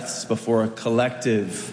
breaths before a collective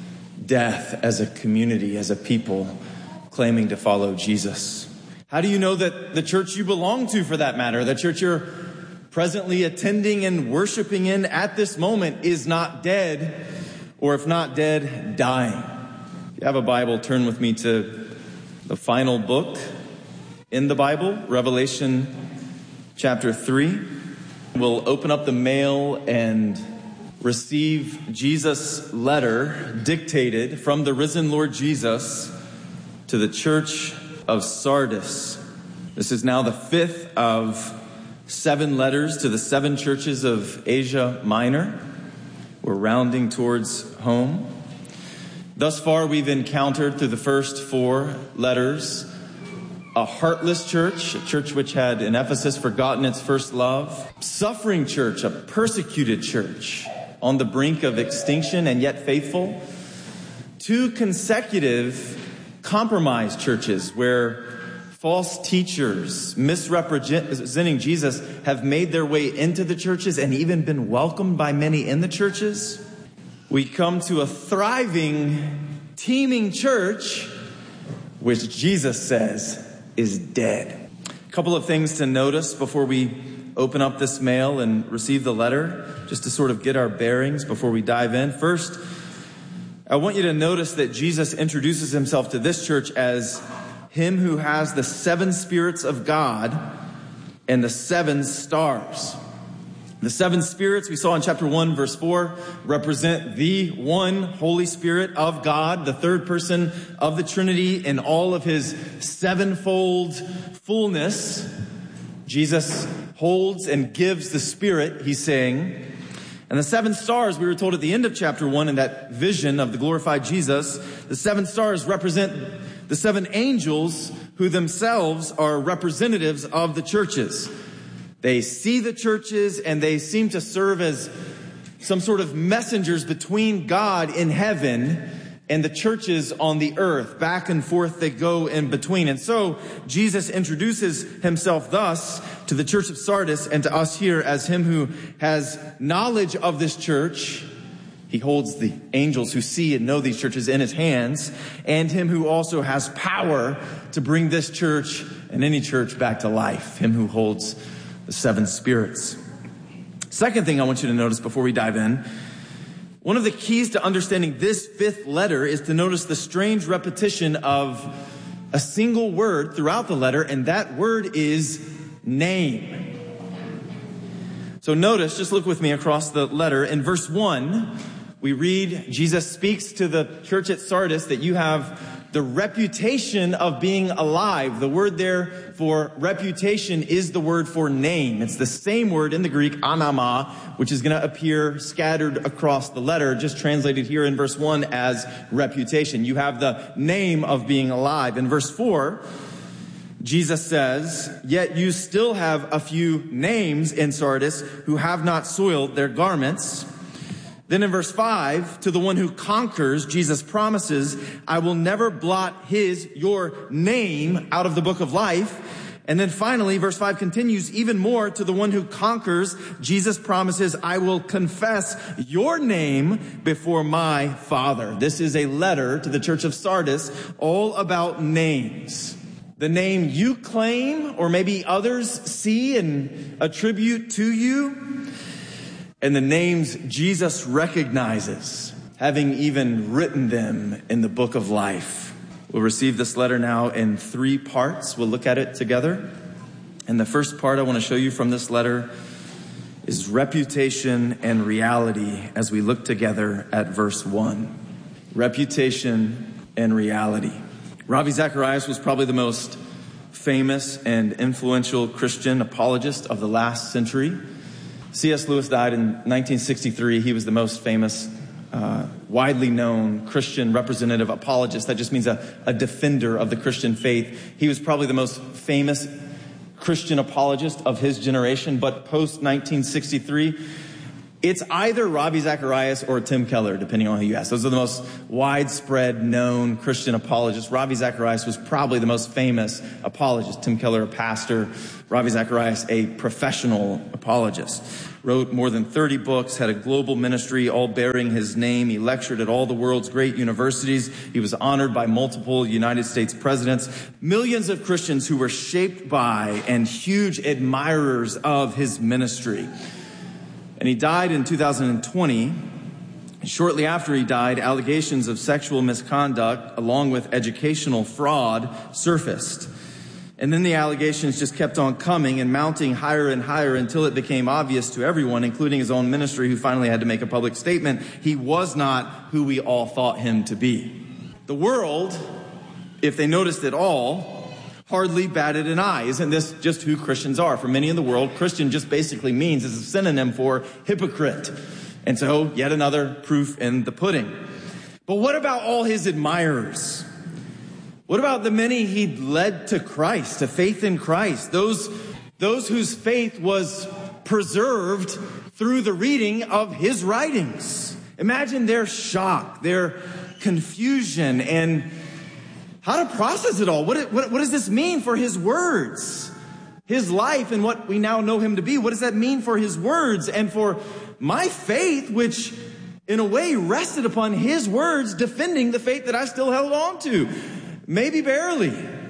death as a community, as a people claiming to follow Jesus? How do you know that the church you belong to, for that matter, the church you're presently attending and worshiping in at this moment, is not dead, or if not dead, dying? If you have a Bible, turn with me to the final book in the Bible, Revelation chapter 3. We'll open up the mail and receive Jesus' letter dictated from the risen Lord Jesus to the church of Sardis. This is now the fifth of 7 letters to the 7 churches of Asia Minor. We're rounding towards home. Thus far, we've encountered through the first 4 letters a heartless church, a church which had in Ephesus forgotten its first love, suffering church, a persecuted church on the brink of extinction and yet faithful, 2 consecutive compromised churches where false teachers misrepresenting Jesus have made their way into the churches and even been welcomed by many in the churches. We come to a thriving, teeming church, which Jesus says is dead. A couple of things to notice before we open up this mail and receive the letter, just to sort of get our bearings before we dive in. First, I want you to notice that Jesus introduces himself to this church as him who has the 7 spirits of God and the 7 stars. The 7 spirits we saw in chapter 1, verse 4, represent the one Holy Spirit of God, the third person of the Trinity in all of his 7-fold fullness. Jesus holds and gives the Spirit, he's saying. And the 7 stars, we were told at the end of chapter 1 in that vision of the glorified Jesus, the 7 stars represent the 7 angels who themselves are representatives of the churches. They see the churches and they seem to serve as some sort of messengers between God in heaven and the churches on the earth. Back and forth they go in between. And so Jesus introduces himself thus to the church of Sardis and to us here as him who has knowledge of this church. He holds the angels who see and know these churches in his hands, and him who also has power to bring this church and any church back to life. Him who holds the 7 spirits. Second thing I want you to notice before we dive in, one of the keys to understanding this 5th letter is to notice the strange repetition of a single word throughout the letter, and that word is name. So notice, just look with me across the letter. In verse 1, we read, Jesus speaks to the church at Sardis that you have the reputation of being alive. The word there for reputation is the word for name. It's the same word in the Greek, anama, which is going to appear scattered across the letter, just translated here in verse 1 as reputation. You have the name of being alive. In verse 4, Jesus says, yet you still have a few names in Sardis who have not soiled their garments. Then in verse 5, to the one who conquers, Jesus promises, I will never blot your name out of the book of life. And then finally, verse 5 continues, even more to the one who conquers, Jesus promises, I will confess your name before my Father. This is a letter to the church of Sardis, all about names. The name you claim, or maybe others see and attribute to you, and the names Jesus recognizes, having even written them in the book of life. We'll receive this letter now in 3 parts. We'll look at it together. And the first part I want to show you from this letter is reputation and reality as we look together at verse 1. Reputation and reality. Ravi Zacharias was probably the most famous and influential Christian apologist of the last century. C.S. Lewis died in 1963. He was the most famous, widely known Christian representative apologist. That just means a defender of the Christian faith. He was probably the most famous Christian apologist of his generation, but post-1963, it's either Ravi Zacharias or Tim Keller, depending on who you ask. Those are the most widespread known Christian apologists. Ravi Zacharias was probably the most famous apologist. Tim Keller, a pastor. Ravi Zacharias, a professional apologist. wrote more than 30 books, had a global ministry all bearing his name. He lectured at all the world's great universities. He was honored by multiple United States presidents. Millions of Christians who were shaped by and huge admirers of his ministry. And he died in 2020. Shortly after he died, allegations of sexual misconduct, along with educational fraud, surfaced. And then the allegations just kept on coming and mounting higher and higher until it became obvious to everyone, including his own ministry, who finally had to make a public statement. He was not who we all thought him to be. The world, if they noticed at all, hardly batted an eye. Isn't this just who Christians are? For many in the world, Christian just basically means, is a synonym for hypocrite. And so, yet another proof in the pudding. But what about all his admirers? What about the many he'd led to Christ, to faith in Christ? Those whose faith was preserved through the reading of his writings. Imagine their shock, their confusion, and how to process it all. What does this mean for his words? His life and what we now know him to be. What does that mean for his words and for my faith, which in a way rested upon his words, defending the faith that I still held on to? Maybe barely.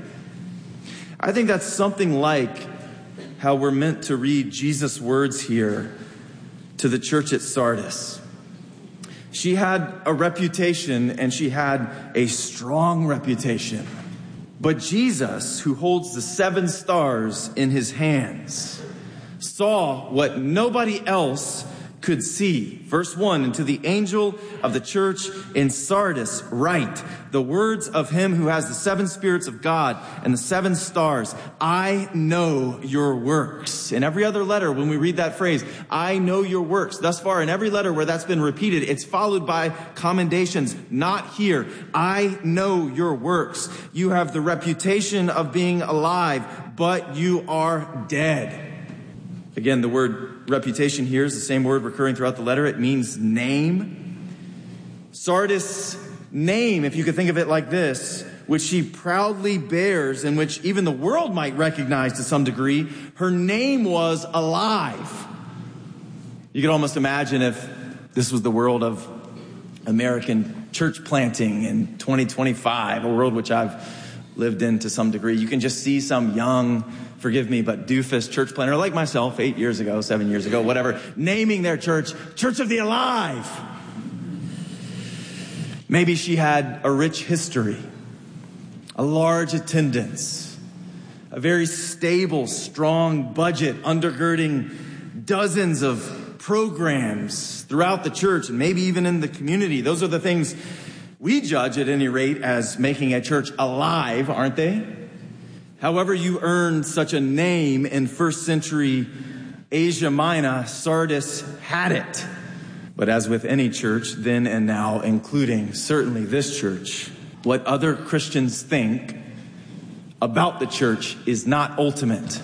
I think that's something like how we're meant to read Jesus' words here to the church at Sardis. She had a reputation, and she had a strong reputation. But Jesus, who holds the 7 stars in his hands, saw what nobody else could see. Verse 1, and to the angel of the church in Sardis write, the words of him who has the 7 spirits of God and the 7 stars. I know your works. In every other letter, when we read that phrase, I know your works. Thus far, in every letter where that's been repeated, it's followed by commendations. Not here. I know your works. You have the reputation of being alive, but you are dead. Again, the word reputation here is the same word recurring throughout the letter. It means name. Sardis' name, if you could think of it like this, which she proudly bears and which even the world might recognize to some degree, her name was alive. You could almost imagine if this was the world of American church planting in 2025, a world which I've lived in to some degree. You can just see some young, forgive me, but doofus church planter like myself 8 years ago, 7 years ago, whatever, naming their church, Church of the Alive. Maybe she had a rich history, a large attendance, a very stable, strong budget undergirding dozens of programs throughout the church and maybe even in the community. Those are the things we judge, at any rate, as making a church alive, aren't they? However you earned such a name in first century Asia Minor, Sardis had it. But as with any church, then and now, including certainly this church, what other Christians think about the church is not ultimate.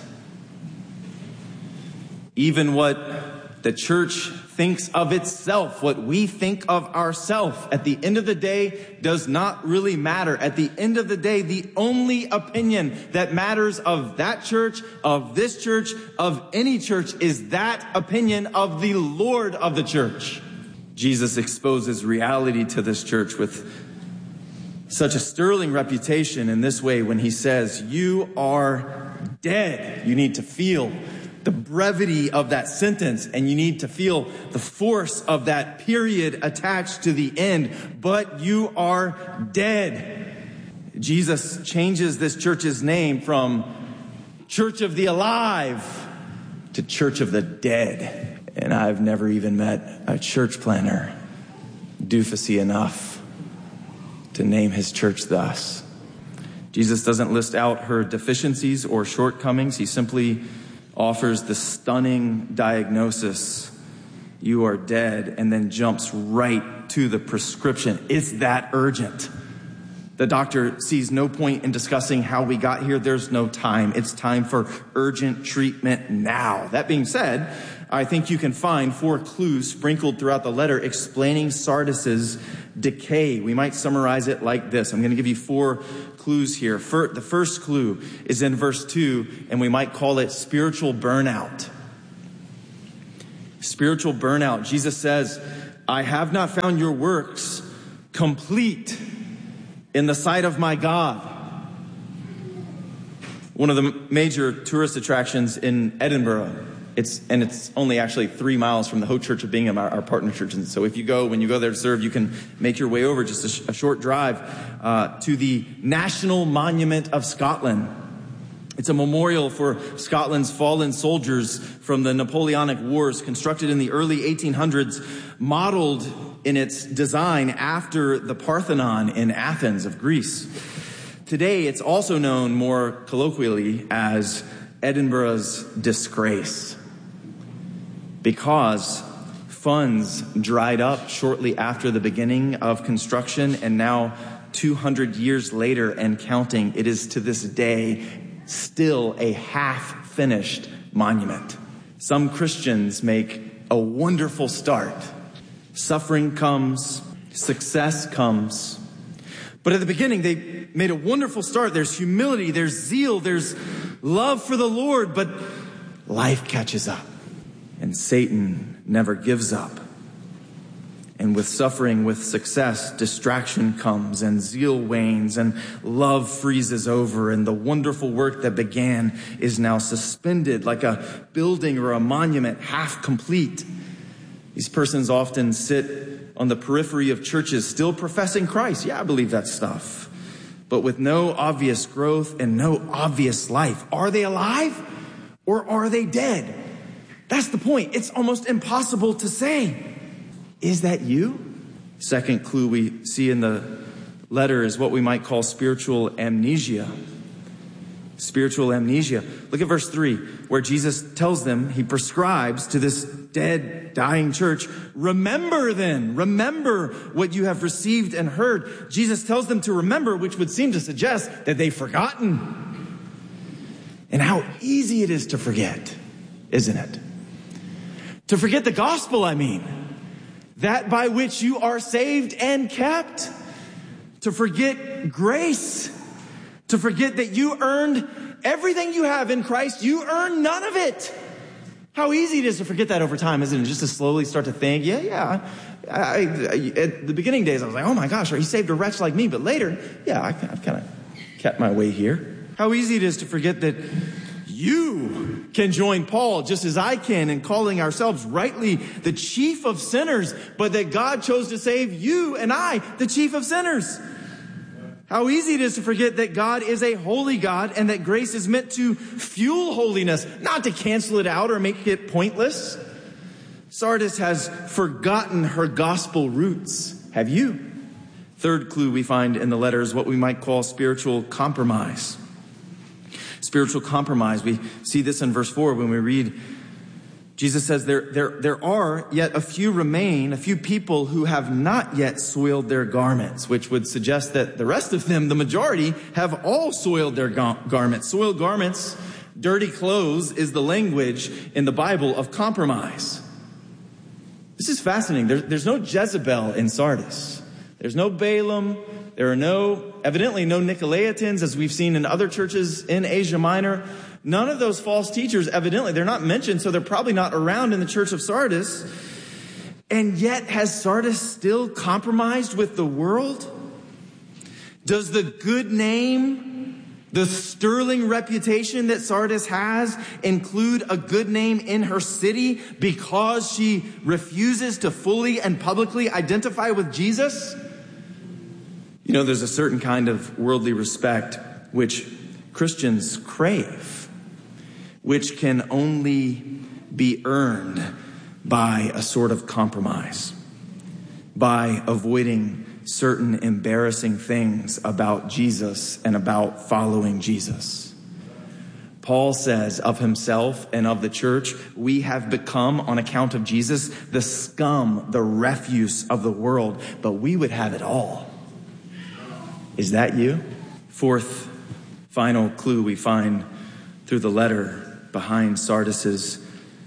Even what the church thinks of itself, what we think of ourselves, at the end of the day, does not really matter. At the end of the day, the only opinion that matters of that church, of this church, of any church, is that opinion of the Lord of the church. Jesus exposes reality to this church with such a sterling reputation in this way when he says, you are dead. You need to feel the brevity of that sentence, and you need to feel the force of that period attached to the end. But you are dead. Jesus changes this church's name from Church of the Alive to Church of the Dead. And I've never even met a church planner doofusy enough to name his church thus. Jesus doesn't list out her deficiencies or shortcomings. He simply offers the stunning diagnosis, you are dead, and then jumps right to the prescription. It's that urgent. The doctor sees no point in discussing how we got here. There's no time. It's time for urgent treatment now. That being said, I think you can find 4 clues sprinkled throughout the letter explaining Sardis's decay. We might summarize it like this. I'm going to give you 4 clues here. The first clue is in verse 2, and we might call it spiritual burnout. Spiritual burnout. Jesus says, I have not found your works complete in the sight of my God. One of the major tourist attractions in Edinburgh, it's only actually 3 miles from the Hope Church of Bingham, our partner church. And so when you go there to serve, you can make your way over just a short drive to the National Monument of Scotland. It's a memorial for Scotland's fallen soldiers from the Napoleonic Wars, constructed in the early 1800s, modeled in its design after the Parthenon in Athens of Greece. Today, it's also known more colloquially as Edinburgh's disgrace, because funds dried up shortly after the beginning of construction, and now 200 years later and counting, it is to this day still a half-finished monument. Some Christians make a wonderful start. Suffering comes, success comes. But at the beginning, they made a wonderful start. There's humility, there's zeal, there's love for the Lord, but life catches up. And Satan never gives up. And with suffering, with success, distraction comes and zeal wanes and love freezes over, and the wonderful work that began is now suspended like a building or a monument half complete. These persons often sit on the periphery of churches still professing Christ. Yeah, I believe that stuff. But with no obvious growth and no obvious life. Are they alive or are they dead? That's the point. It's almost impossible to say. Is that you? Second clue we see in the letter is what we might call spiritual amnesia. Spiritual amnesia. Look at verse 3, where Jesus tells them, he prescribes to this dead, dying church, remember what you have received and heard. Jesus tells them to remember, which would seem to suggest that they've forgotten. And how easy it is to forget, isn't it? To forget the gospel, I mean. That by which you are saved and kept. To forget grace. To forget that you earned everything you have in Christ. You earned none of it. How easy it is to forget that over time, isn't it? Just to slowly start to think, I at the beginning days, I was like, oh my gosh, he saved a wretch like me. But later, I've kind of kept my way here. How easy it is to forget that you can join Paul just as I can in calling ourselves rightly the chief of sinners, but that God chose to save you and I, the chief of sinners. How easy it is to forget that God is a holy God and that grace is meant to fuel holiness, not to cancel it out or make it pointless. Sardis has forgotten her gospel roots. Have you? Third clue we find in the letter is what we might call spiritual compromise. Spiritual compromise. We see this in verse 4 when we read, Jesus says, there are yet a few people who have not yet soiled their garments, which would suggest that the rest of them, the majority, have all soiled their garments. Soiled garments, dirty clothes is the language in the Bible of compromise. This is fascinating. There's no Jezebel in Sardis. There's no Balaam. There are evidently no Nicolaitans, as we've seen in other churches in Asia Minor. None of those false teachers, evidently, they're not mentioned, so they're probably not around in the church of Sardis. And yet, has Sardis still compromised with the world? Does the good name, the sterling reputation that Sardis has, include a good name in her city because she refuses to fully and publicly identify with Jesus? You know, there's a certain kind of worldly respect which Christians crave, which can only be earned by a sort of compromise, by avoiding certain embarrassing things about Jesus and about following Jesus. Paul says of himself and of the church, we have become, on account of Jesus, the scum, the refuse of the world, but we would have it all. Is that you? Fourth, final clue we find through the letter behind Sardis's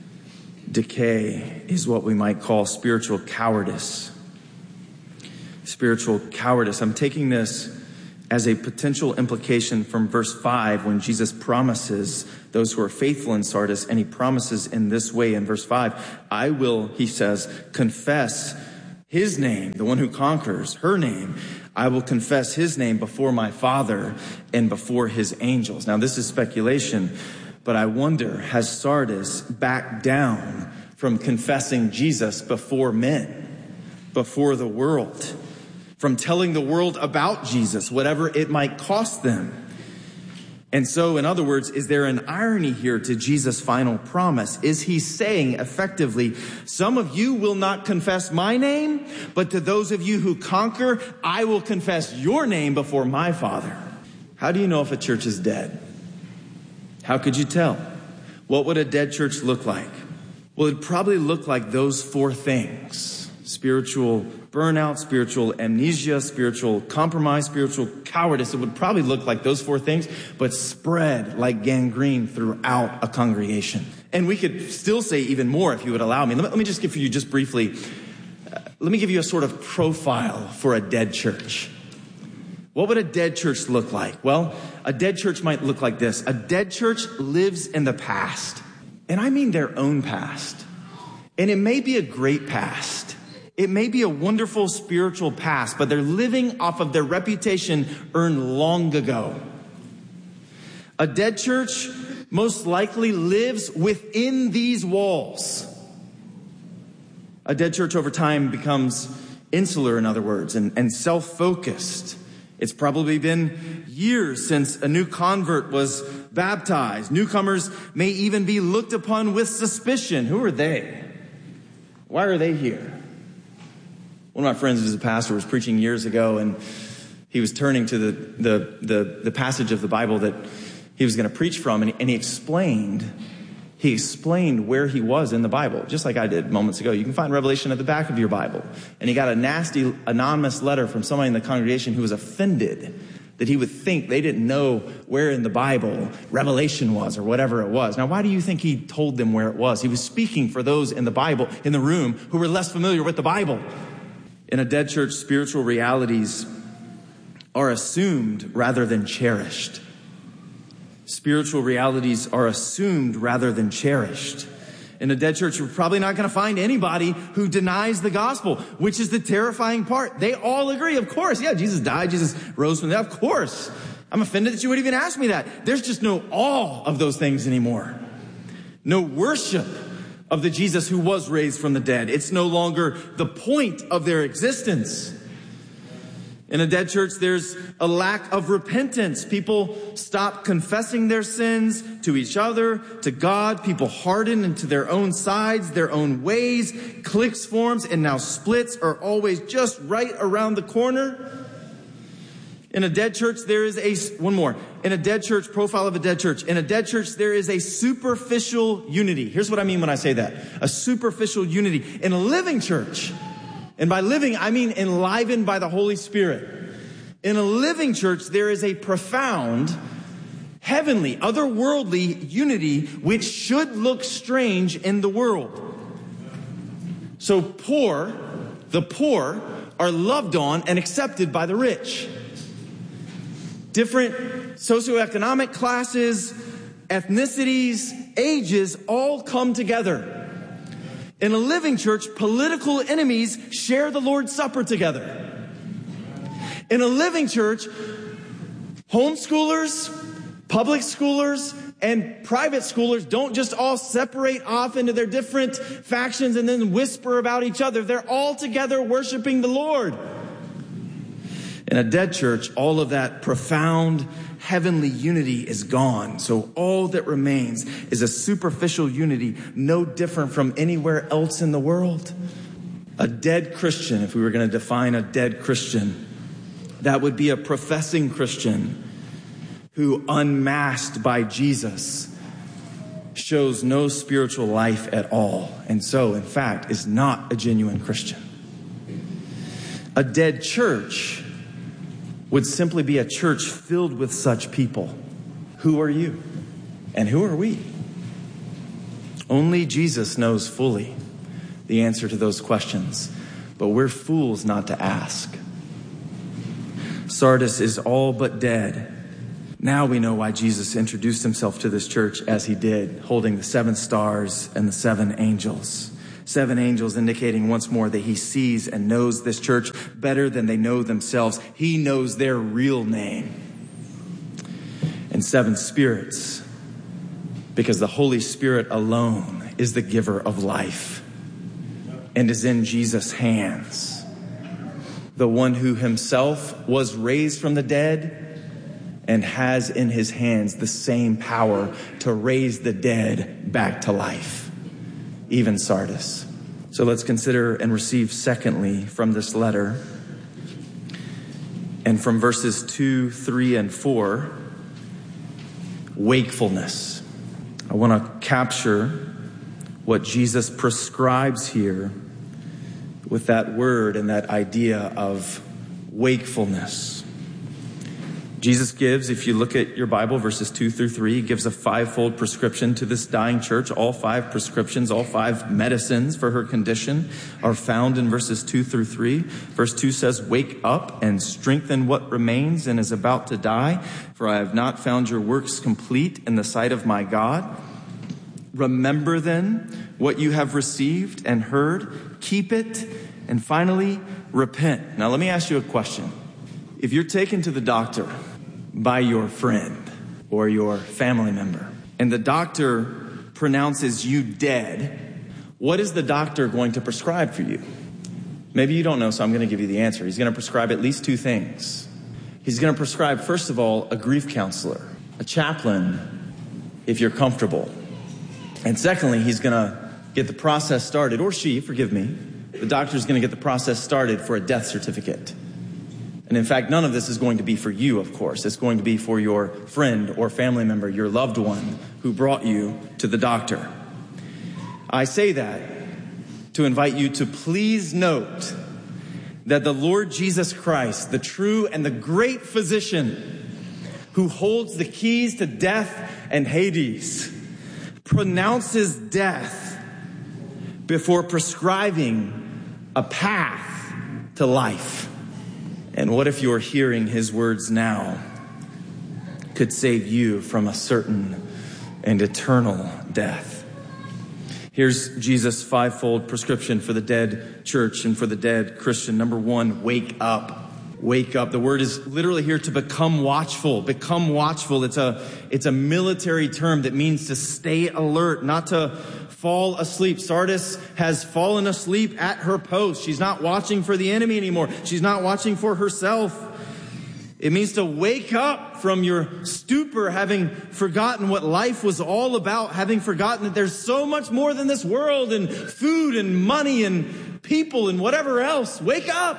decay is what we might call spiritual cowardice. Spiritual cowardice. I'm taking this as a potential implication from verse 5 when Jesus promises those who are faithful in Sardis, and he promises in this way in verse 5, I will, he says, confess his name, the one who conquers, her name. I will confess his name before my Father and before his angels. Now, this is speculation, but I wonder, has Sardis backed down from confessing Jesus before men, before the world, from telling the world about Jesus, whatever it might cost them? And so, in other words, is there an irony here to Jesus' final promise? Is he saying effectively, some of you will not confess my name, but to those of you who conquer, I will confess your name before my Father? How do you know if a church is dead? How could you tell? What would a dead church look like? Well, it'd probably look like those four things: spiritual burnout, spiritual amnesia, spiritual compromise, spiritual cowardice. It would probably look like those four things, but spread like gangrene throughout a congregation. And we could still say even more if you would allow me. Let me just give you just briefly, let me give you a sort of profile for a dead church. What would a dead church look like? Well, a dead church might look like this. A dead church lives in the past. And I mean their own past. And it may be a great past. It may be a wonderful spiritual past, but they're living off of their reputation earned long ago. A dead church most likely lives within these walls. A dead church over time becomes insular, in other words, and self-focused. It's probably been years since a new convert was baptized. Newcomers may even be looked upon with suspicion. Who are they? Why are they here? One of my friends who's a pastor was preaching years ago, and he was turning to the passage of the Bible that he was going to preach from, and he explained where he was in the Bible, just like I did moments ago. You can find Revelation at the back of your Bible. And he got a nasty anonymous letter from somebody in the congregation who was offended that he would think they didn't know where in the Bible Revelation was or whatever it was. Now, why do you think he told them where it was? He was speaking for those in the Bible, in the room, who were less familiar with the Bible. In a dead church, spiritual realities are assumed rather than cherished. Spiritual realities are assumed rather than cherished. In a dead church, you're probably not going to find anybody who denies the gospel, which is the terrifying part. They all agree, of course. Yeah, Jesus died. Jesus rose from the dead. Of course. I'm offended that you would even ask me that. There's just no awe of those things anymore. No worship of the Jesus who was raised from the dead. It's no longer the point of their existence. In a dead church, there's a lack of repentance. People stop confessing their sins to each other, to God. People harden into their own sides, their own ways. Cliques forms, and now splits are always just right around the corner. In a dead church, there is in a dead church, profile of a dead church. In a dead church, there is a superficial unity. Here's what I mean when I say that. A superficial unity. In a living church, and by living, I mean enlivened by the Holy Spirit. In a living church, there is a profound, heavenly, otherworldly unity which should look strange in the world. So the poor are loved on and accepted by the rich. Different socioeconomic classes, ethnicities, ages all come together. In a living church, political enemies share the Lord's Supper together. In a living church, homeschoolers, public schoolers, and private schoolers don't just all separate off into their different factions and then whisper about each other. They're all together worshiping the Lord. In a dead church, all of that profound heavenly unity is gone. So all that remains is a superficial unity, no different from anywhere else in the world. A dead Christian, if we were going to define a dead Christian, that would be a professing Christian who, unmasked by Jesus, shows no spiritual life at all, and so, in fact, is not a genuine Christian. A dead church would simply be a church filled with such people. Who are you? And who are we? Only Jesus knows fully the answer to those questions, but we're fools not to ask. Sardis is all but dead. Now we know why Jesus introduced himself to this church as he did, holding the 7 stars and the 7 angels. 7 angels indicating once more that he sees and knows this church better than they know themselves. He knows their real name. And 7 spirits, because the Holy Spirit alone is the giver of life and is in Jesus' hands. The one who himself was raised from the dead and has in his hands the same power to raise the dead back to life, even Sardis. So let's consider and receive secondly from this letter, and from verses 2, 3, and 4, wakefulness. I want to capture what Jesus prescribes here with that word and that idea of wakefulness. Jesus gives, if you look at your Bible, verses 2 through 3, he gives a 5-fold prescription to this dying church. All 5 prescriptions, all 5 medicines for her condition are found in verses 2 through 3. Verse 2 says, "Wake up and strengthen what remains and is about to die, for I have not found your works complete in the sight of my God. Remember then what you have received and heard, keep it, and finally repent." Now let me ask you a question. If you're taken to the doctor by your friend or your family member, and the doctor pronounces you dead, what is the doctor going to prescribe for you? Maybe you don't know, so I'm going to give you the answer. He's going to prescribe at least 2 things. He's going to prescribe, first of all, a grief counselor, a chaplain, if you're comfortable. And secondly, he's going to get the process started, or she, forgive me, the doctor's going to get the process started for a death certificate. And in fact, none of this is going to be for you, of course. It's going to be for your friend or family member, your loved one who brought you to the doctor. I say that to invite you to please note that the Lord Jesus Christ, the true and the great physician who holds the keys to death and Hades, pronounces death before prescribing a path to life. And what if your hearing his words now could save you from a certain and eternal death? Here's Jesus' 5-fold prescription for the dead church and for the dead Christian. Number 1, wake up. Wake up. The word is literally here to become watchful. Become watchful. It's a military term that means to stay alert, not to fall asleep. Sardis has fallen asleep at her post. She's not watching for the enemy anymore. She's not watching for herself. It means to wake up from your stupor, having forgotten what life was all about, having forgotten that there's so much more than this world and food and money and people and whatever else. Wake up.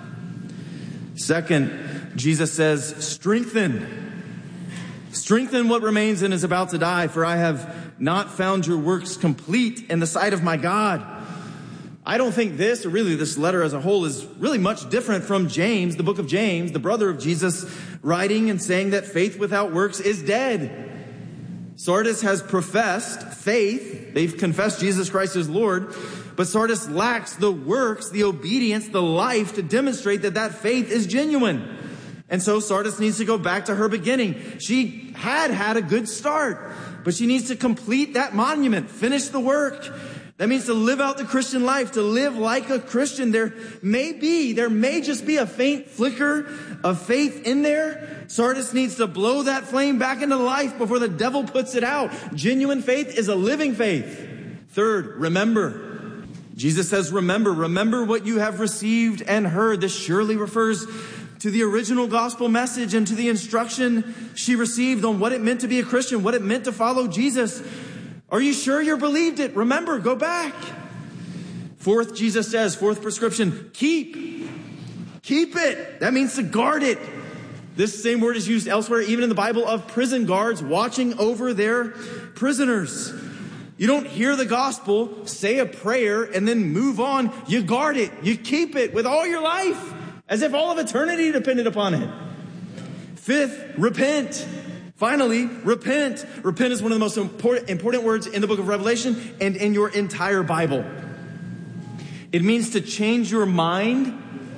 Second, Jesus says, strengthen. Strengthen what remains and is about to die, for I have not found your works complete in the sight of my God. I don't think this, or really this letter as a whole, is really much different from James, the book of James, the brother of Jesus, writing and saying that faith without works is dead. Sardis has professed faith. They've confessed Jesus Christ as Lord. But Sardis lacks the works, the obedience, the life to demonstrate that that faith is genuine. And so Sardis needs to go back to her beginning. She had a good start, but she needs to complete that monument, finish the work. That means to live out the Christian life, to live like a Christian. There may just be a faint flicker of faith in there. Sardis needs to blow that flame back into life before the devil puts it out. Genuine faith is a living faith. Third, remember. Jesus says, remember what you have received and heard. This surely refers to the original gospel message and to the instruction she received on what it meant to be a Christian, what it meant to follow Jesus. Are you sure you believed it? Remember, go back. Fourth, Jesus says, fourth prescription, keep it. That means to guard it. This same word is used elsewhere, even in the Bible, of prison guards watching over their prisoners. You don't hear the gospel, say a prayer, and then move on. You guard it. You keep it with all your life, as if all of eternity depended upon it. Fifth, repent. Finally, repent. Repent is one of the most important words in the book of Revelation and in your entire Bible. It means to change your mind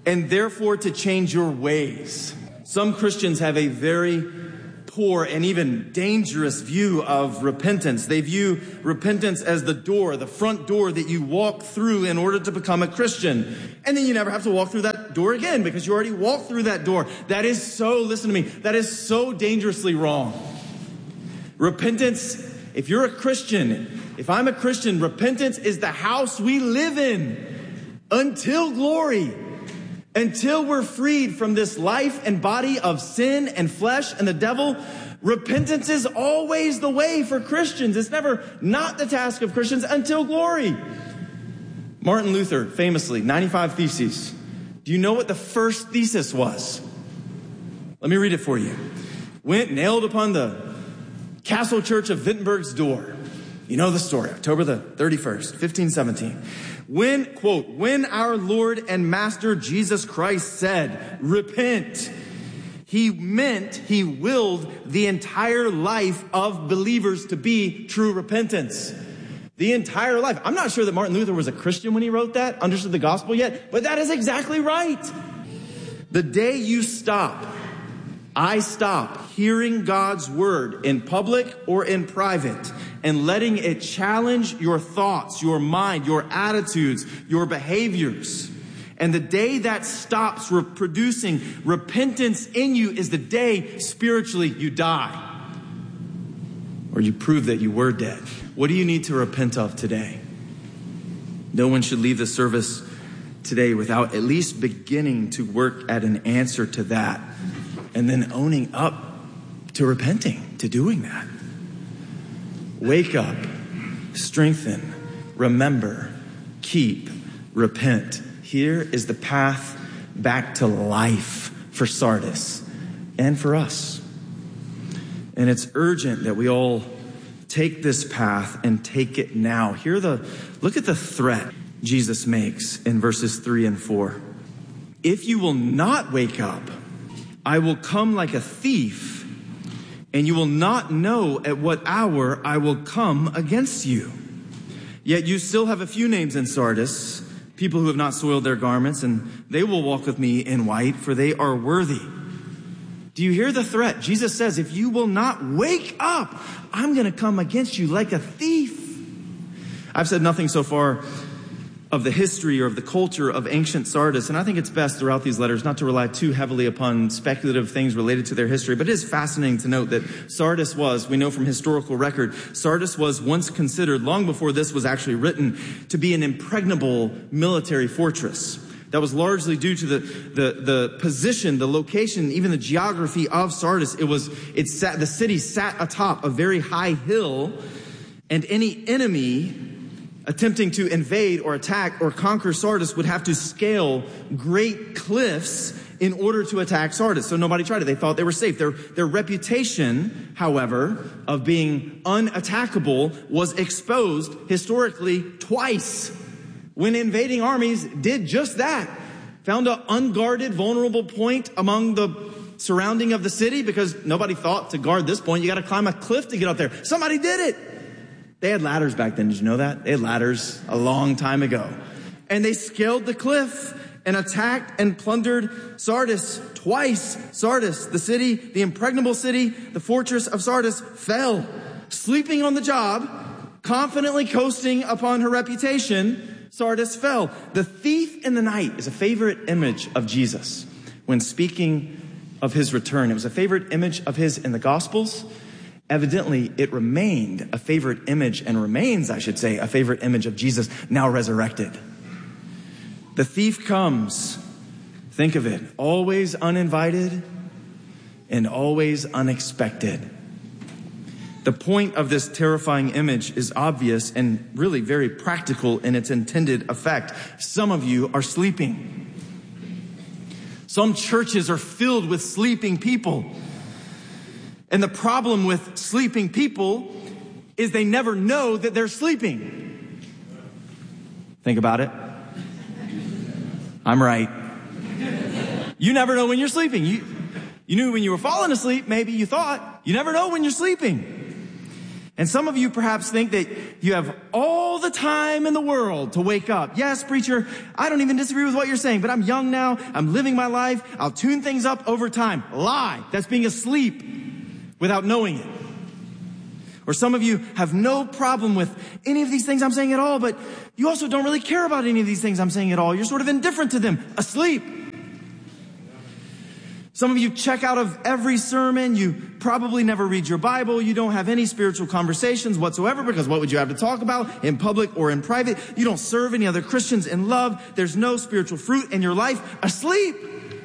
and therefore to change your ways. Some Christians have a very poor and even dangerous view of repentance. They view repentance as the door, the front door that you walk through in order to become a Christian. And then you never have to walk through that door again because you already walked through that door. That is so, listen to me, that is so dangerously wrong. Repentance, if you're a Christian, if I'm a Christian, repentance is the house we live in until glory. Until we're freed from this life and body of sin and flesh and the devil, repentance is always the way for Christians. It's never not the task of Christians until glory. Martin Luther, famously, 95 Theses. Do you know what the first thesis was? Let me read it for you. Went nailed upon the castle church of Wittenberg's door. You know the story, October the 31st, 1517. When, quote, when our Lord and Master Jesus Christ said, repent, he meant, he willed the entire life of believers to be true repentance. The entire life. I'm not sure that Martin Luther was a Christian when he wrote that, understood the gospel yet, but that is exactly right. The day you stop, I stop hearing God's word in public or in private and letting it challenge your thoughts, your mind, your attitudes, your behaviors. And the day that stops producing repentance in you is the day spiritually you die. Or you prove that you were dead. What do you need to repent of today? No one should leave the service today without at least beginning to work at an answer to that. And then owning up to repenting, to doing that. Wake up, strengthen, remember, keep, repent. Here is the path back to life for Sardis and for us. And it's urgent that we all take this path and take it now. Look at the threat Jesus makes in verses 3 and 4. If you will not wake up, I will come like a thief, and you will not know at what hour I will come against you. Yet you still have a few names in Sardis, people who have not soiled their garments, and they will walk with me in white, for they are worthy. Do you hear the threat? Jesus says, if you will not wake up, I'm going to come against you like a thief. I've said nothing so far of the history or of the culture of ancient Sardis. And I think it's best throughout these letters not to rely too heavily upon speculative things related to their history. But it is fascinating to note that Sardis was, we know from historical record, Sardis was once considered, long before this was actually written, to be an impregnable military fortress. That was largely due to the position, the location, even the geography of Sardis. The city sat atop a very high hill, and any enemy attempting to invade or attack or conquer Sardis would have to scale great cliffs in order to attack Sardis. So nobody tried it. They thought they were safe. Their reputation, however, of being unattackable was exposed historically twice when invading armies did just that. Found an unguarded, vulnerable point among the surrounding of the city because nobody thought to guard this point. You got to climb a cliff to get up there. Somebody did it. They had ladders back then. Did you know that? They had ladders a long time ago. And they scaled the cliff and attacked and plundered Sardis twice. Sardis, the city, the impregnable city, the fortress of Sardis fell. Sleeping on the job, confidently coasting upon her reputation, Sardis fell. The thief in the night is a favorite image of Jesus when speaking of his return. It was a favorite image of his in the Gospels. Evidently, it remained a favorite image and remains, I should say, a favorite image of Jesus now resurrected. The thief comes, think of it, always uninvited and always unexpected. The point of this terrifying image is obvious and really very practical in its intended effect. Some of you are sleeping. Some churches are filled with sleeping people. And the problem with sleeping people is they never know that they're sleeping. Think about it. I'm right. You never know when you're sleeping. You knew when you were falling asleep, maybe you thought. You never know when you're sleeping. And some of you perhaps think that you have all the time in the world to wake up. Yes, preacher, I don't even disagree with what you're saying, but I'm young now. I'm living my life. I'll tune things up over time. Lie. That's being asleep without knowing it. Or some of you have no problem with any of these things I'm saying at all, but you also don't really care about any of these things I'm saying at all. You're sort of indifferent to them. Asleep. Some of you check out of every sermon. You probably never read your Bible. You don't have any spiritual conversations whatsoever, because what would you have to talk about in public or in private? You don't serve any other Christians in love. There's no spiritual fruit in your life. Asleep.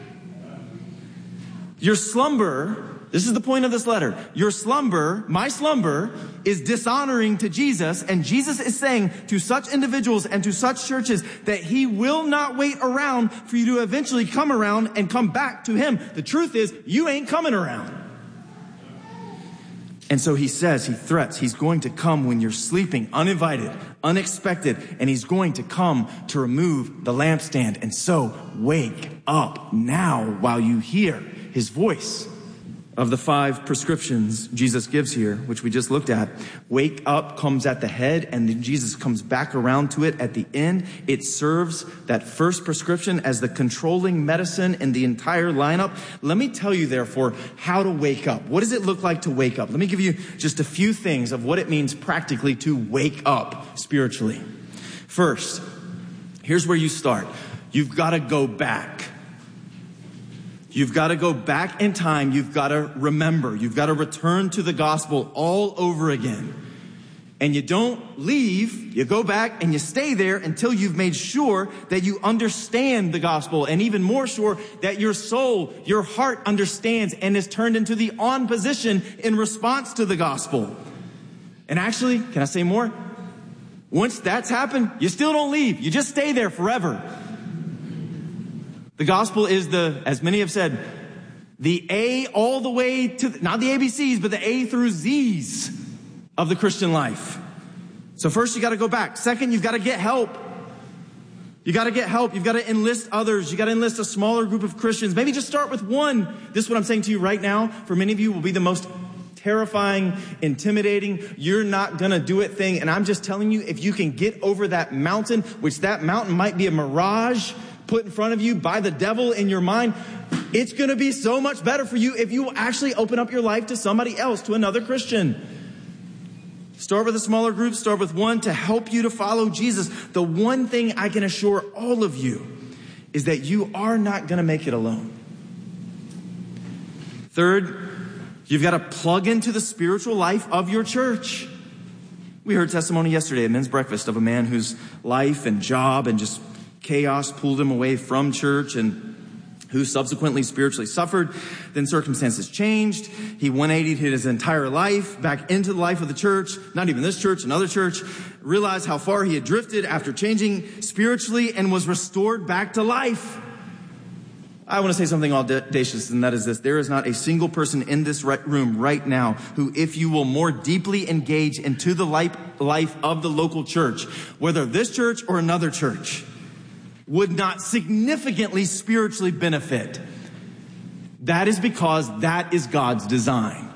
Your slumber, this is the point of this letter. Your slumber, my slumber, is dishonoring to Jesus. And Jesus is saying to such individuals and to such churches that he will not wait around for you to eventually come around and come back to him. The truth is, you ain't coming around. And so he says, he threats, he's going to come when you're sleeping, uninvited, unexpected, and he's going to come to remove the lampstand. And so wake up now while you hear his voice. Of the 5 prescriptions Jesus gives here, which we just looked at, wake up comes at the head, and then Jesus comes back around to it at the end. It serves that first prescription as the controlling medicine in the entire lineup. Let me tell you, therefore, how to wake up. What does it look like to wake up? Let me give you just a few things of what it means practically to wake up spiritually. First, here's where you start. You've got to go back. You've got to go back in time. You've got to remember. You've got to return to the gospel all over again. And you don't leave. You go back and you stay there until you've made sure that you understand the gospel, and even more sure that your soul, your heart understands and is turned into the on position in response to the gospel. And actually, can I say more? Once that's happened, you still don't leave. You just stay there forever. The gospel is as many have said, the A all the way to, not the ABCs, but the A through Zs of the Christian life. So first you got to go back. Second, you've got to get help. You got to get help. You've got to enlist others. You got to enlist a smaller group of Christians. Maybe just start with one. This is what I'm saying to you right now. For many of you will be the most terrifying, intimidating, you're not going to do it thing. And I'm just telling you, if you can get over that mountain, which that mountain might be a mirage put in front of you by the devil in your mind, it's going to be so much better for you if you will actually open up your life to somebody else, to another Christian. Start with a smaller group. Start with one to help you to follow Jesus. The one thing I can assure all of you is that you are not going to make it alone. Third, you've got to plug into the spiritual life of your church. We heard testimony yesterday at men's breakfast of a man whose life and job and just chaos pulled him away from church, and who subsequently spiritually suffered. Then circumstances changed. He 180'd his entire life back into the life of the church, not even this church, another church, realized how far he had drifted after changing spiritually, and was restored back to life. I want to say something audacious, and that is this. There is not a single person in this room right now who, if you will more deeply engage into the life of the local church, whether this church or another church, would not significantly spiritually benefit. That is because that is God's design.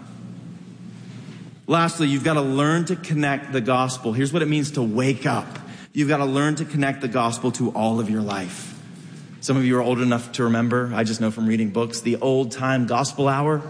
Lastly, you've got to learn to connect the gospel. Here's what it means to wake up. You've got to learn to connect the gospel to all of your life. Some of you are old enough to remember, I just know from reading books, the old time gospel hour,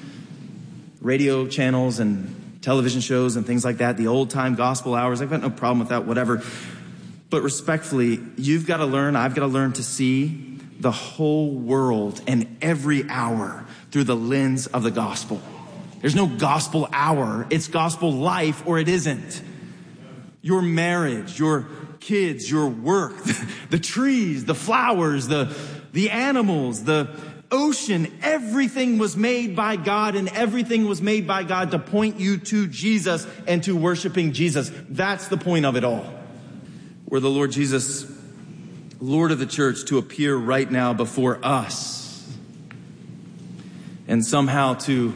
radio channels and television shows and things like that, the old time gospel hours. I've got no problem with that, whatever. But respectfully, you've got to learn, I've got to learn to see the whole world and every hour through the lens of the gospel. There's no gospel hour. It's gospel life, or it isn't. Your marriage, your kids, your work, the trees, the flowers, the animals, the ocean, everything was made by God, and everything was made by God to point you to Jesus and to worshiping Jesus. That's the point of it all. Were the Lord Jesus, Lord of the church, to appear right now before us and somehow to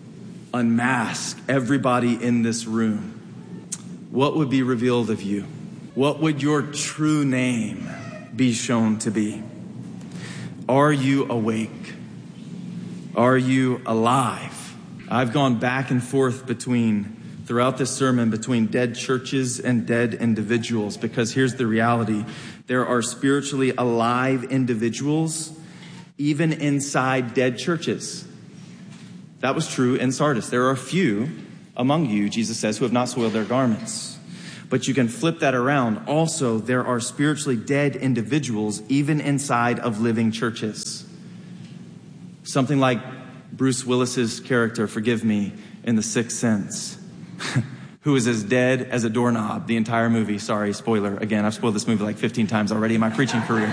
unmask everybody in this room, what would be revealed of you? What would your true name be shown to be? Are you awake? Are you alive? I've gone back and forth between throughout this sermon between dead churches and dead individuals, because here's the reality. There are spiritually alive individuals even inside dead churches. That was true in Sardis. There are a few among you, Jesus says, who have not soiled their garments. But you can flip that around. Also, there are spiritually dead individuals even inside of living churches. Something like Bruce Willis's character, forgive me, in The Sixth Sense, who is as dead as a doorknob the entire movie. Sorry, spoiler. Again, I've spoiled this movie like 15 times already in my preaching career.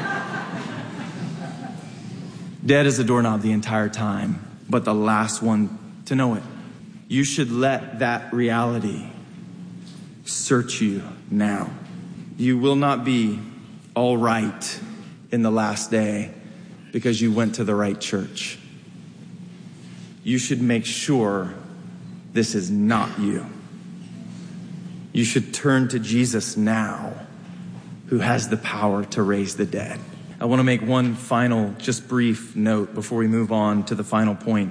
Dead as a doorknob the entire time, but the last one to know it. You should let that reality search you now. You will not be all right in the last day because you went to the right church. You should make sure this is not you. You should turn to Jesus now, who has the power to raise the dead. I want to make one final, just brief note before we move on to the final point.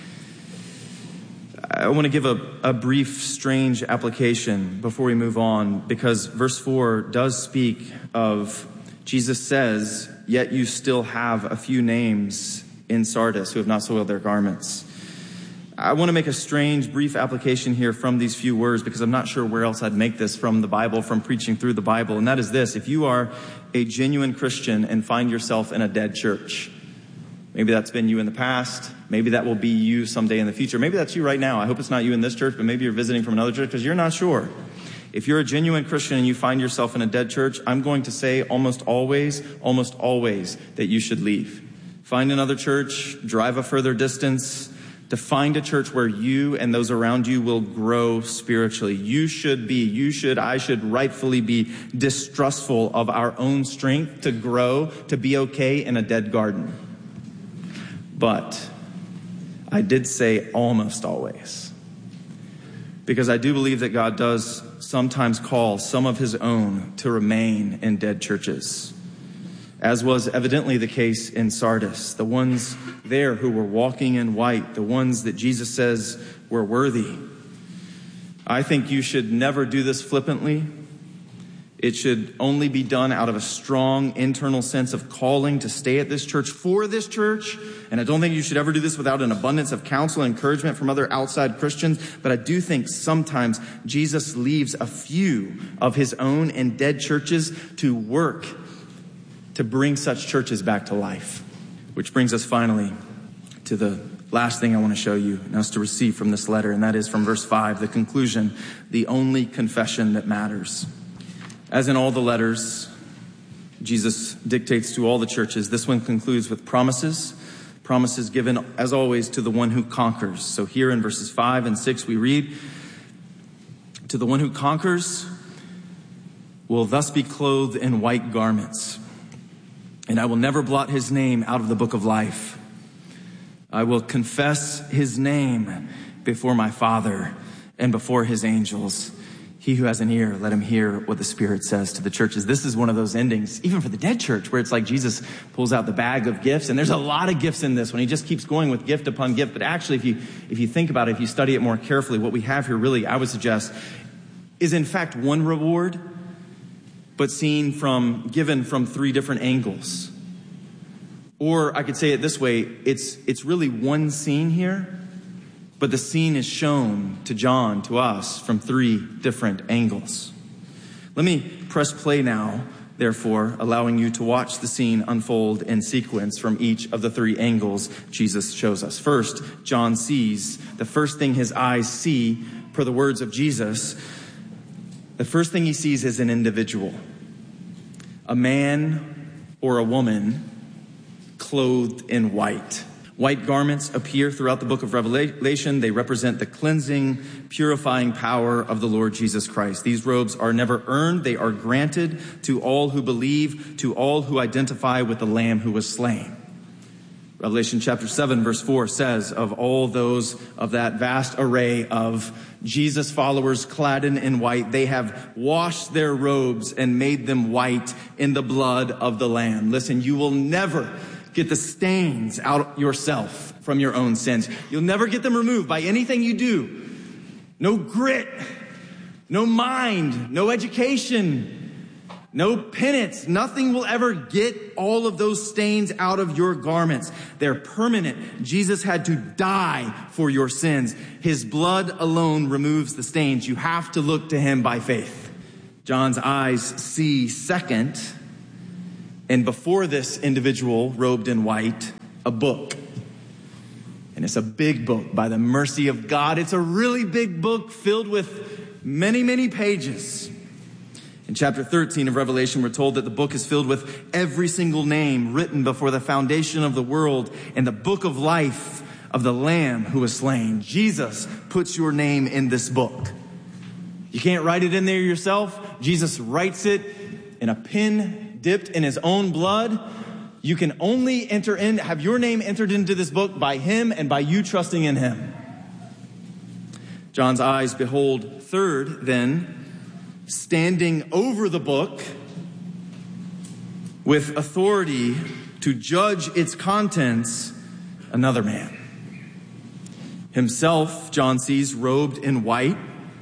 I want to give a brief, strange application before we move on, because verse 4 does speak of, Jesus says, yet you still have a few names in Sardis who have not soiled their garments. I want to make a strange, brief application here from these few words, because I'm not sure where else I'd make this from the Bible, from preaching through the Bible. And that is this: if you are a genuine Christian and find yourself in a dead church, maybe that's been you in the past, maybe that will be you someday in the future, maybe that's you right now. I hope it's not you in this church, but maybe you're visiting from another church because you're not sure. If you're a genuine Christian and you find yourself in a dead church, I'm going to say almost always that you should leave. Find another church, drive a further distance, to find a church where you and those around you will grow spiritually. I should rightfully be distrustful of our own strength to grow, to be okay in a dead garden. But I did say almost always, because I do believe that God does sometimes call some of his own to remain in dead churches, as was evidently the case in Sardis. The ones there who were walking in white, the ones that Jesus says were worthy. I think you should never do this flippantly. It should only be done out of a strong internal sense of calling to stay at this church for this church. And I don't think you should ever do this without an abundance of counsel and encouragement from other outside Christians. But I do think sometimes Jesus leaves a few of his own in dead churches to work to bring such churches back to life. Which brings us finally to the last thing I want to show you and us to receive from this letter, and that is from verse 5, the conclusion, the only confession that matters. As in all the letters Jesus dictates to all the churches, this one concludes with promises given, as always, to the one who conquers. So here in verses 5 and 6 we read, to the one who conquers will thus be clothed in white garments, and I will never blot his name out of the book of life. I will confess his name before my Father and before his angels. He who has an ear, let him hear what the Spirit says to the churches. This is one of those endings, even for the dead church, where it's like Jesus pulls out the bag of gifts, and there's a lot of gifts in this one. He just keeps going with gift upon gift. But actually, if you think about it, if you study it more carefully, what we have here really, I would suggest, is in fact one reward, but given from three different angles. Or I could say it this way, it's really one scene here, but the scene is shown to John, to us, from three different angles. Let me press play now, therefore, allowing you to watch the scene unfold in sequence from each of the three angles Jesus shows us. First, John sees, the first thing his eyes see, per the words of Jesus, the first thing he sees is an individual. A man or a woman clothed in white. White garments appear throughout the book of Revelation. They represent the cleansing, purifying power of the Lord Jesus Christ. These robes are never earned. They are granted to all who believe, to all who identify with the Lamb who was slain. Revelation chapter 7 verse 4 says of all those of that vast array of Jesus followers clad in white, they have washed their robes and made them white in the blood of the Lamb. Listen, you will never get the stains out yourself from your own sins. You'll never get them removed by anything you do no grit, no mind, no education, no penance. Nothing will ever get all of those stains out of your garments. They're permanent. Jesus had to die for your sins. His blood alone removes the stains. You have to look to him by faith. John's eyes see second, and before this individual robed in white, a book. And it's a big book by the mercy of God. It's a really big book filled with many, many pages. In chapter 13 of Revelation, we're told that the book is filled with every single name written before the foundation of the world and the book of life of the Lamb who was slain. Jesus puts your name in this book. You can't write it in there yourself. Jesus writes it in a pen dipped in his own blood. You can only have your name entered into this book by him and by you trusting in him. John's eyes behold third, then, standing over the book with authority to judge its contents, another man. Himself, John sees, robed in white.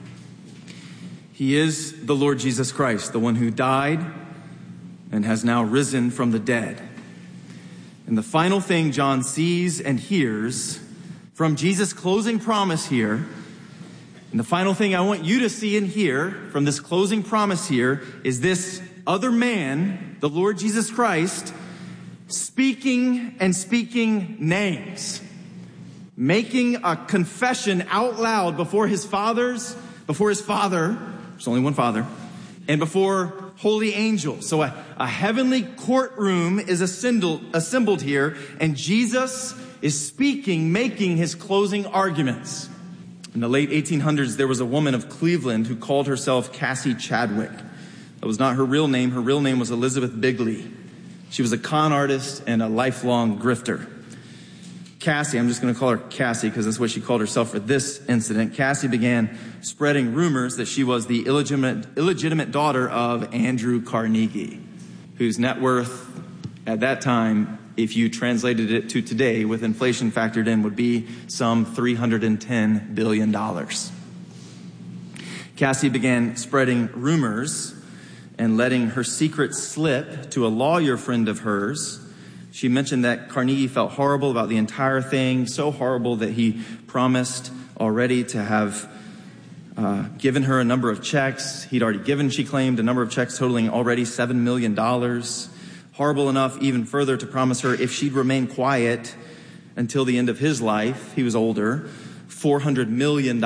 He is the Lord Jesus Christ, the one who died and has now risen from the dead. And the final thing John sees and hears from Jesus' closing promise here, and the final thing I want you to see and hear from this closing promise here is this other man, the Lord Jesus Christ, speaking names, making a confession out loud before his Father, there's only one Father, and before holy angels. So a heavenly courtroom is assembled here, and Jesus is speaking, making his closing arguments. In the late 1800s, there was a woman of Cleveland who called herself Cassie Chadwick. That was not her real name. Her real name was Elizabeth Bigley. She was a con artist and a lifelong grifter. Cassie, I'm just going to call her Cassie because that's what she called herself for this incident. Cassie began spreading rumors that she was the illegitimate daughter of Andrew Carnegie, whose net worth at that time, if you translated it to today with inflation factored in, would be some $310 billion. Cassie began spreading rumors and letting her secret slip to a lawyer friend of hers. She mentioned that Carnegie felt horrible about the entire thing, so horrible that he promised already to have given her a number of checks. He'd already given, she claimed, a number of checks totaling already $7 million. Horrible enough even further to promise her if she'd remain quiet until the end of his life, he was older, $400 million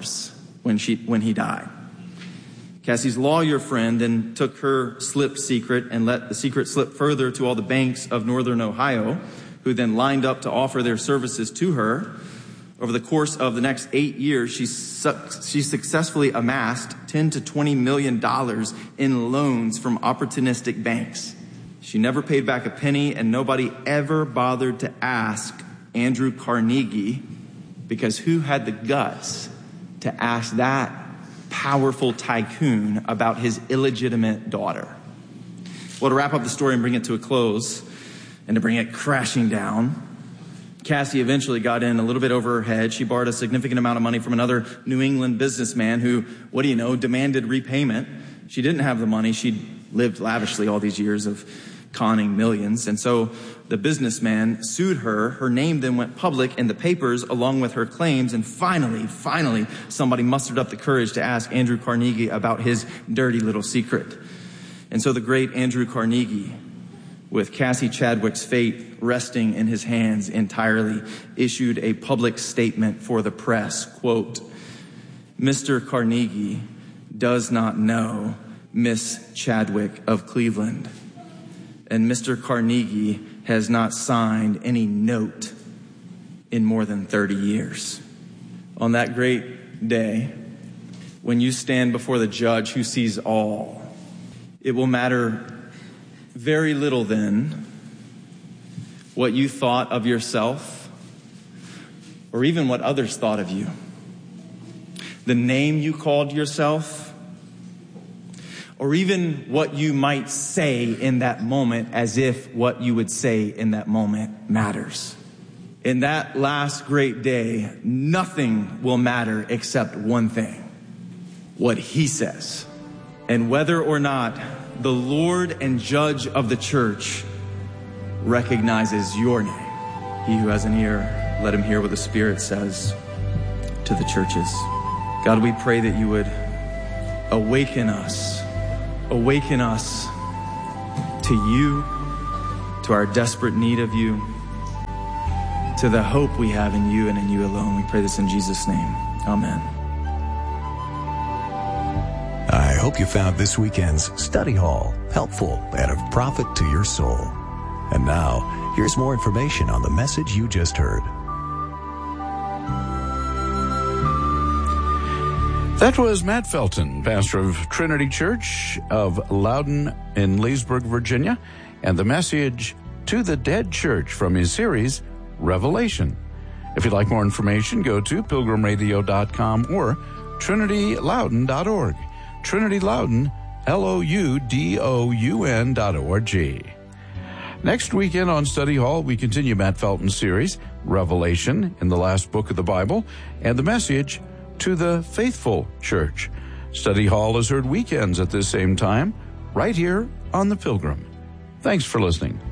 when he died. Cassie's lawyer friend then took her slip secret and let the secret slip further to all the banks of northern Ohio, who then lined up to offer their services to her. Over the course of the next 8 years, she successfully amassed $10 to $20 million in loans from opportunistic banks. She never paid back a penny, and nobody ever bothered to ask Andrew Carnegie, because who had the guts to ask that powerful tycoon about his illegitimate daughter? Well, to wrap up the story and bring it to a close and to bring it crashing down, Cassie eventually got in a little bit over her head. She borrowed a significant amount of money from another New England businessman who, demanded repayment. She didn't have the money. She'd lived lavishly all these years of conning millions. And so the businessman sued her. Her name then went public in the papers along with her claims. And finally, somebody mustered up the courage to ask Andrew Carnegie about his dirty little secret. And so the great Andrew Carnegie, with Cassie Chadwick's fate resting in his hands entirely, issued a public statement for the press. Quote, "Mr. Carnegie does not know Miss Chadwick of Cleveland, and Mr. Carnegie has not signed any note in more than 30 years. On that great day, when you stand before the judge who sees all, it will matter very little then what you thought of yourself or even what others thought of you. The name you called yourself, or even what you might say in that moment, as if what you would say in that moment matters. in that last great day, nothing will matter except one thing: what he says. And whether or not the Lord and Judge of the church recognizes your name. He who has an ear, let him hear what the Spirit says to the churches. God, we pray that you would awaken us to you, to our desperate need of you, to the hope we have in you and in you alone. We pray this in Jesus' name. Amen. I hope you found this weekend's study hall helpful and of profit to your soul. And now, here's more information on the message you just heard. That was Matt Felton, pastor of Trinity Church of Loudon in Leesburg, Virginia, and the message to the Dead Church from his series, Revelation. If you'd like more information, go to pilgrimradio.com or trinityloudon.org. Trinity Loudon, LOUDOUN.org. Next weekend on Study Hall, we continue Matt Felton's series, Revelation, in the last book of the Bible, and the message to the faithful church. Study Hall is heard weekends at this same time, right here on The Pilgrim. Thanks for listening.